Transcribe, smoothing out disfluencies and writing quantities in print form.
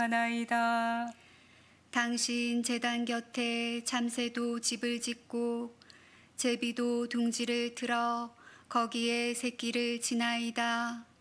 나이다. 당신 제단 곁에 참새도 집을 짓고 제비도 둥지를 틀어 거기에 새끼를 지나이다.